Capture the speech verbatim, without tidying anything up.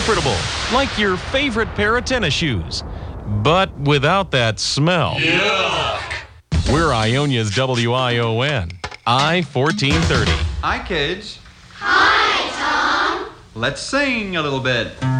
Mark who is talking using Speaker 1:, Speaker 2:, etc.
Speaker 1: comfortable, like your favorite pair of tennis shoes, but without that smell.
Speaker 2: Yuck!
Speaker 1: We're Ionia's W I O N, I fourteen thirty.
Speaker 3: Hi, kids.
Speaker 4: Hi, Tom.
Speaker 3: Let's sing a little bit.